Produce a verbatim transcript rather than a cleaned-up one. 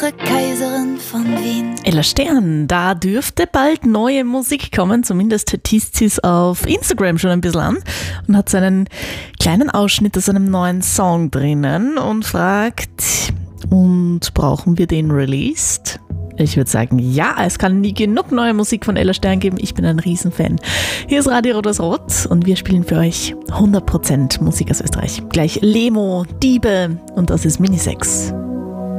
Kaiserin von Wien. Ella Stern, da dürfte bald neue Musik kommen, zumindest teast sie es auf Instagram schon ein bisschen an und hat so einen kleinen Ausschnitt aus einem neuen Song drinnen und fragt, und brauchen wir den released? Ich würde sagen, ja, es kann nie genug neue Musik von Ella Stern geben. Ich bin ein Riesenfan. Hier ist Radio Rot und wir spielen für euch hundert Prozent Musik aus Österreich. Gleich Lemo, Diebe und das ist Minisex.